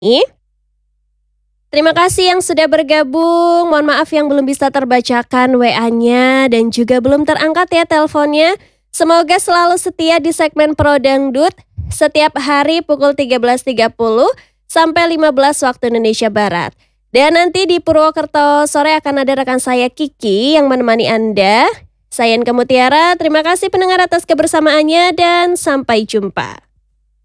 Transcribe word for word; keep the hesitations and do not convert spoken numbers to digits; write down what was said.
Terima kasih yang sudah bergabung. Mohon maaf yang belum bisa terbacakan W A-nya dan juga belum terangkat ya teleponnya. Semoga selalu setia di segmen Pro Dangdut setiap hari pukul tiga belas tiga puluh sampai lima belas waktu Indonesia Barat. Dan nanti di Purwokerto sore akan ada rekan saya Kiki yang menemani Anda. Saya Inka Mutiara, terima kasih pendengar atas kebersamaannya dan sampai jumpa.